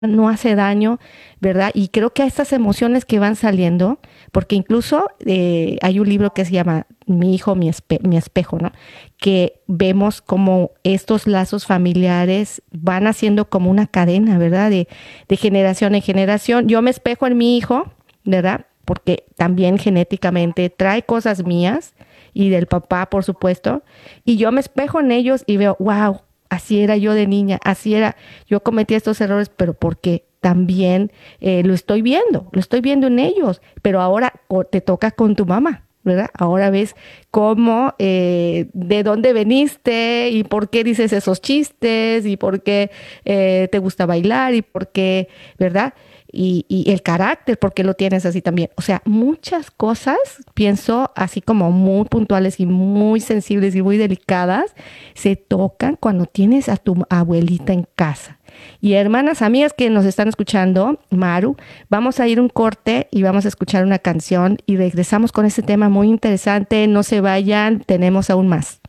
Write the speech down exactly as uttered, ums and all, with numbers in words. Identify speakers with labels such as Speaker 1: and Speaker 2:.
Speaker 1: no hace daño, ¿verdad? Y creo que a estas emociones que van saliendo, porque incluso eh, hay un libro que se llama Mi hijo, mi, espe mi espejo, ¿no? Que vemos como estos lazos familiares van haciendo como una cadena, ¿verdad? De, de generación en generación. Yo me espejo en mi hijo, ¿verdad? Porque también genéticamente trae cosas mías y del papá, por supuesto. Y yo me espejo en ellos y veo, wow, así era yo de niña, así era, yo cometí estos errores, pero porque también eh, lo estoy viendo, lo estoy viendo en ellos, pero ahora o, te toca con tu mamá, ¿verdad? Ahora ves cómo, eh, de dónde veniste y por qué dices esos chistes y por qué eh, te gusta bailar y por qué, ¿verdad? Y, y el carácter, por qué lo tienes así también. O sea, muchas cosas, pienso, así como muy puntuales y muy sensibles y muy delicadas, se tocan cuando tienes a tu abuelita en casa. Y hermanas, amigas que nos están escuchando, Maru, vamos a ir un corte y vamos a escuchar una canción y regresamos con este tema muy interesante. No se vayan, tenemos aún más.